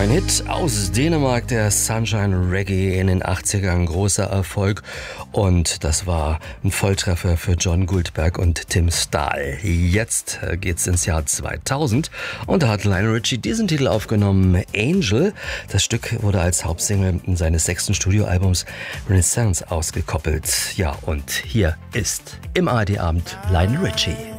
Ein Hit aus Dänemark, der Sunshine Reggae in den 80ern, großer Erfolg. Und das war ein Volltreffer für John Goldberg und Tim Stahl. Jetzt geht's ins Jahr 2000 und da hat Lionel Richie diesen Titel aufgenommen, Angel. Das Stück wurde als Hauptsingle seines 6. Studioalbums Renaissance ausgekoppelt. Ja, und hier ist im ARD-Abend Lionel Richie.